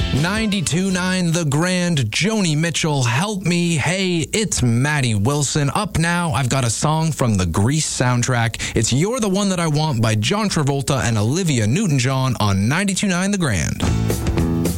92.9 The Grand, Joni Mitchell, Help Me. Hey, it's Maddie Wilson. Up now, I've got a song from the Grease soundtrack. It's You're the One That I Want by John Travolta and Olivia Newton-John on 92.9 The Grand.